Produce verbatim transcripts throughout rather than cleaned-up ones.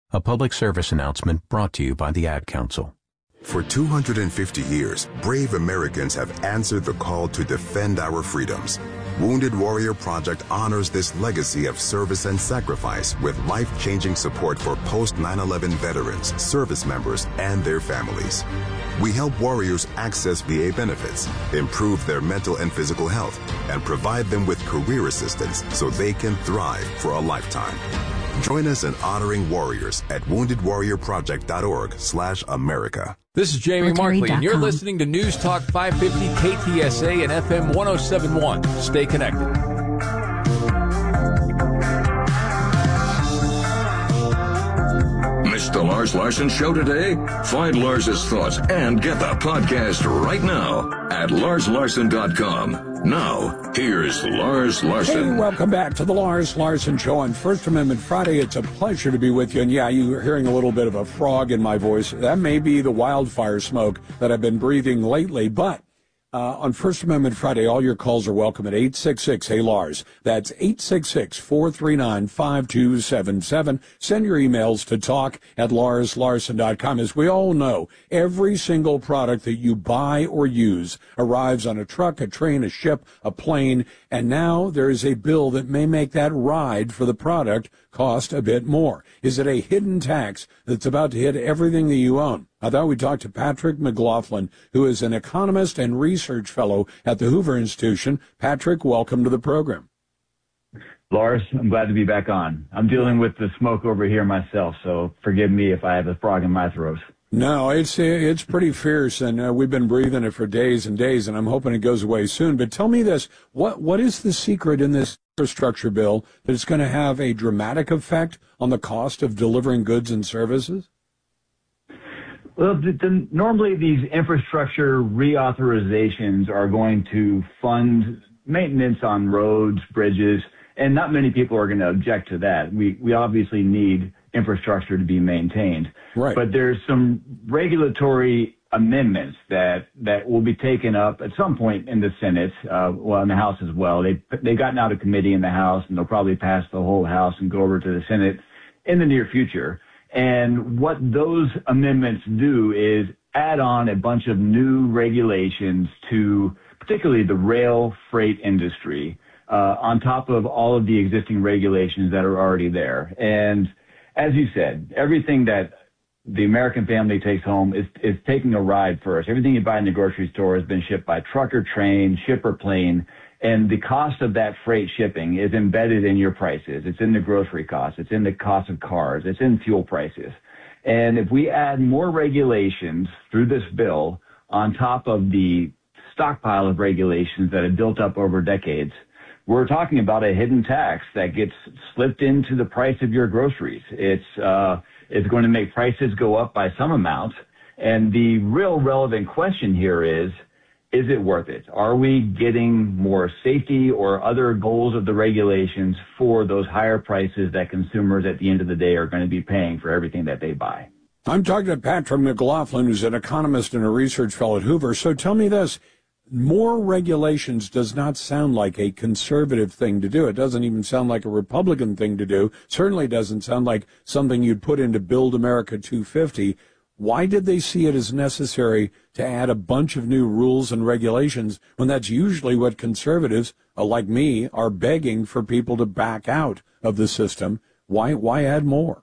A public service announcement brought to you by the Ad Council. For two hundred fifty years, brave Americans have answered the call to defend our freedoms. Wounded Warrior Project honors this legacy of service and sacrifice with life-changing support for post nine eleven veterans, service members, and their families. We help warriors access V A benefits, improve their mental and physical health, and provide them with career assistance so they can thrive for a lifetime. Join us in honoring warriors at wounded warrior project dot org slash America. This is Jamie Markley, and you're listening to News Talk five fifty K T S A and F M one oh seven point one. Stay connected. Missed the Lars Larson Show today? Find Lars's thoughts and get the podcast right now at lars larson dot com. Now, here's Lars Larson. Hey, welcome back to the Lars Larson Show on First Amendment Friday. It's a pleasure to be with you. And yeah, you're hearing a little bit of a frog in my voice. That may be the wildfire smoke that I've been breathing lately. But uh, on First Amendment Friday, all your calls are welcome at eight six six, hey Lars. That's eight six six, four three nine, five two seven seven. Send your emails to talk at lars larson dot com. As we all know, every single product that you buy or use arrives on a truck, a train, a ship, a plane, and now there is a bill that may make that ride for the product cost a bit more. Is it a hidden tax that's about to hit everything that you own? I thought we'd talk to Patrick McLaughlin, who is an economist and research fellow at the Hoover Institution. Patrick, welcome to the program. Lars, I'm glad to be back on. I'm dealing with the smoke over here myself, so forgive me if I have a frog in my throat. No, it's it's pretty fierce, and uh, we've been breathing it for days and days, and I'm hoping it goes away soon. But tell me this, what what is the secret in this infrastructure bill that it's going to have a dramatic effect on the cost of delivering goods and services? Well, the, the, normally these infrastructure reauthorizations are going to fund maintenance on roads, bridges, and not many people are going to object to that. We we obviously need infrastructure to be maintained. Right. But there's some regulatory amendments that, that will be taken up at some point in the Senate, uh, well, in the House as well. They, they've gotten out of committee in the House, and they'll probably pass the whole House and go over to the Senate in the near future. And what those amendments do is add on a bunch of new regulations to particularly the rail freight industry, uh, on top of all of the existing regulations that are already there. And as you said, everything that the American family takes home is, is taking a ride first. Everything you buy in the grocery store has been shipped by truck or train, ship or plane, and the cost of that freight shipping is embedded in your prices. It's in the grocery costs. It's in the cost of cars. It's in fuel prices. And if we add more regulations through this bill on top of the stockpile of regulations that have built up over decades, we're talking about a hidden tax that gets slipped into the price of your groceries. It's, uh, it's going to make prices go up by some amount. And the real relevant question here is, is it worth it? Are we getting more safety or other goals of the regulations for those higher prices that consumers at the end of the day are going to be paying for everything that they buy? I'm talking to Patrick McLaughlin, who's an economist and a research fellow at Hoover. So tell me this. More regulations does not sound like a conservative thing to do. It doesn't even sound like a Republican thing to do. Certainly doesn't sound like something you'd put into Build America two fifty. Why did they see it as necessary to add a bunch of new rules and regulations when that's usually what conservatives, uh, like me, are begging for people to back out of the system? Why, why add more?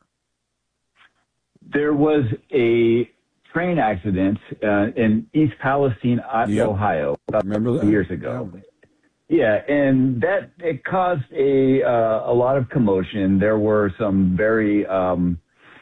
There was a train accident uh, in East Palestine, Yep. Ohio, about Remember that? years ago. Yeah, and that it caused a uh, a lot of commotion. There were some very um,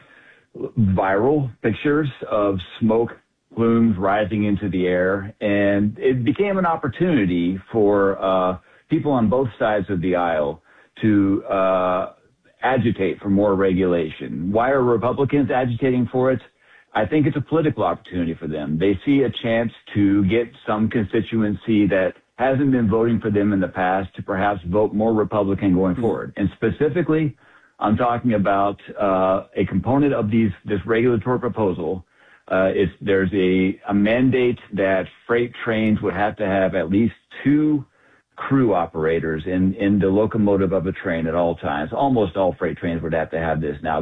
viral pictures of smoke plumes rising into the air, and it became an opportunity for uh, people on both sides of the aisle to uh, agitate for more regulation. Why are Republicans agitating for it? I think it's a political opportunity for them. They see a chance to get some constituency that hasn't been voting for them in the past to perhaps vote more Republican going forward. And specifically, I'm talking about uh, a component of these this regulatory proposal. Uh, it's, there's a, a mandate that freight trains would have to have at least two crew operators in, in the locomotive of a train at all times. Almost all freight trains would have to have this now.